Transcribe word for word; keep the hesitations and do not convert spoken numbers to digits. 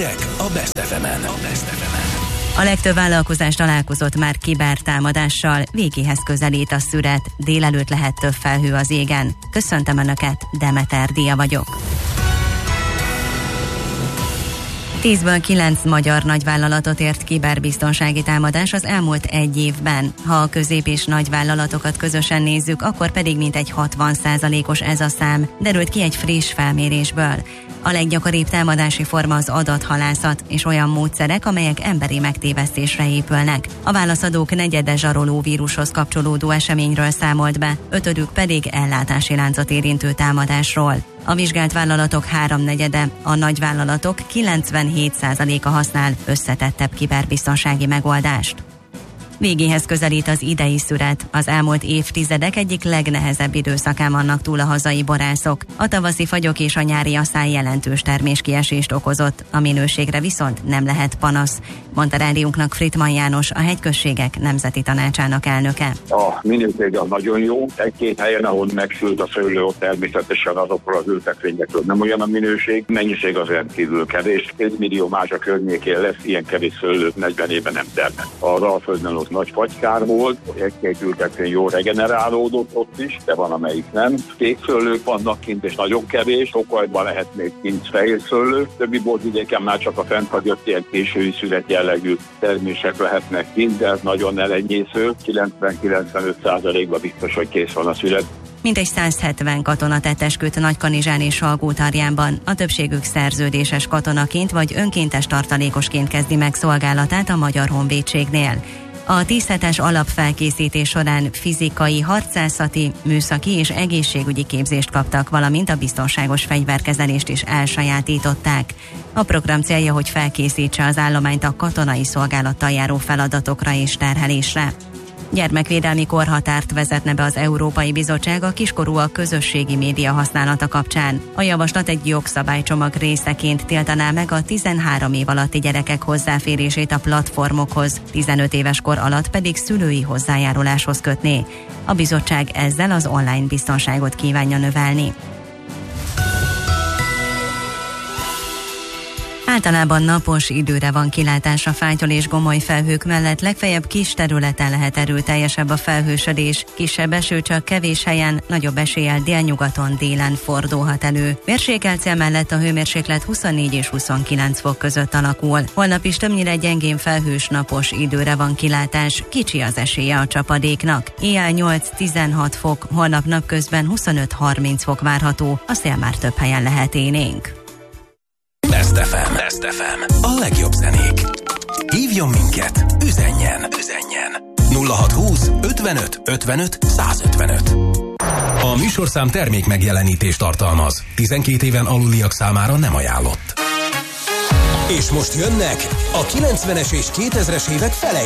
Hírek a Best ef emen. A Best ef emen. A legtöbb vállalkozás találkozott már kibertámadással, végéhez közelít a szüret, délelőtt lehet több felhő az égen. Köszöntöm Önöket, Demeter Dia vagyok. Tízből kilenc magyar nagyvállalatot ért kiberbiztonsági támadás az elmúlt egy évben. Ha a közép- és nagyvállalatokat közösen nézzük, akkor pedig mintegy hatvan százalékos ez a szám, derült ki egy friss felmérésből. A leggyakoribb támadási forma az adathalászat és olyan módszerek, amelyek emberi megtévesztésre épülnek. A válaszadók negyede zsaroló vírushoz kapcsolódó eseményről számolt be, ötödük pedig ellátási láncot érintő támadásról. A vizsgált vállalatok háromnegyede, a nagyvállalatok kilencvenhét százaléka használ összetettebb kiberbiztonsági megoldást. Végéhez közelít az idei szüret. Az elmúlt évtizedek egyik legnehezebb időszakán vannak túl a hazai borászok. A tavaszi fagyok és a nyári asszály jelentős terméskiesést okozott, a minőségre viszont nem lehet panasz, mondta rádiónknak Frittmann János, a Hegyközségek Nemzeti Tanácsának elnöke. A minőség az nagyon jó. Egy-két helyen, ahol megsült a szőlő, ott természetesen azokról az ültetvényekről nem olyan a minőség. Mennyiség az rendkívül kevés. Két millió más a környékén lesz, ilyen kevés szőlőt negyven éve nem termett. A Alföldön ott nagy fagykár volt, egy-két ültetvény jól regenerálódott ott is, de van amelyik nem. Kék szőlők vannak kint, és nagyon kevés. Sokajban lehet még kint fehér szőlő. Többi borvidéken már csak a fennhagyott ilyen késői szület jellegű termések lehetnek kint, de ez nagyon elenyésző. kilencven-kilencvenöt százalékban biztos, hogy kész van a szület. Mintegy száz hetven katona tett esküt Nagykanizsán és Salgótarjánban. A többségük szerződéses katonaként vagy önkéntes tartalékosként kezdi meg szolgálatát a Magyar Honvédségnél. A tíz hetes alapfelkészítés során fizikai, harcászati, műszaki és egészségügyi képzést kaptak, valamint a biztonságos fegyverkezelést is elsajátították. A program célja, hogy felkészítse az állományt a katonai szolgálattal járó feladatokra és terhelésre. Gyermekvédelmi korhatárt vezetne be az Európai Bizottság a kiskorúak közösségi média használata kapcsán. A javaslat egy jogszabálycsomag részeként tiltaná meg a tizenhárom év alatti gyerekek hozzáférését a platformokhoz, tizenöt éves kor alatt pedig szülői hozzájáruláshoz kötné. A bizottság ezzel az online biztonságot kívánja növelni. Általában napos időre van kilátás a fátyol és gomoly felhők mellett, legfeljebb kis területen lehet erőteljesebb a felhősödés, kisebb eső csak kevés helyen, nagyobb eséllyel délnyugaton délen fordulhat elő. Mérsékelt cél mellett a hőmérséklet huszonnégy és huszonkilenc fok között alakul. Holnap is többnyire gyengén felhős napos időre van kilátás, kicsi az esélye a csapadéknak. Éjjel nyolc-tizenhat fok, holnap napközben huszonöt-harminc fok várható, a szél már több helyen lehet élénk. Best ef em. Best ef em. A legjobb zenék. Hívjon minket, üzenjen, üzenjen. nulla hatszázhúsz ötvenöt ötvenöt százötvenöt. A műsorszám termék megjelenítést tartalmaz. tizenkét éven aluliak számára nem ajánlott. És most jönnek a kilencvenes és kétezres évek fele